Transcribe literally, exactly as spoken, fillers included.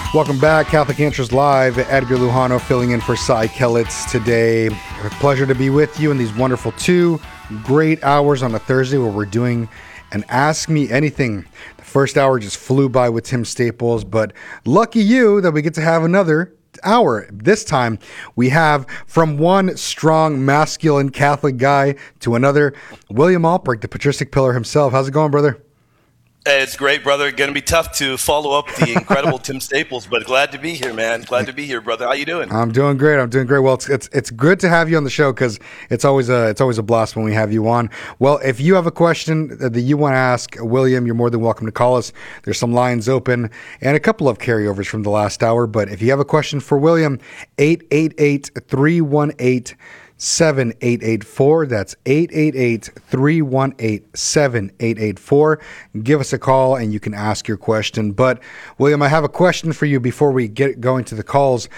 Welcome back, Catholic Answers Live. Edgar Lujano filling in for Cy Kellitz today. A pleasure to be with you in these wonderful two great hours on a Thursday where we're doing an Ask Me Anything. The first hour just flew by with Tim Staples, but lucky you that we get to have another hour. This time we have from one strong, masculine Catholic guy to another, William Alprecht, the patristic pillar himself. How's it going, brother? It's great, brother. Going to be tough to follow up the incredible Tim Staples, but glad to be here, man. Glad to be here, brother. How you doing? I'm doing great. I'm doing great. Well, it's it's, it's good to have you on the show because it's always a it's always a blast when we have you on. Well, if you have a question that you want to ask William, you're more than welcome to call us. There's some lines open and a couple of carryovers from the last hour. But if you have a question for William, eight eight eight, three one eight, seven eight eight four. That's eight eight eight, three one eight, seven eight eight four. Give us a call and you can ask your question. But William, I have a question for you before we get going to the calls.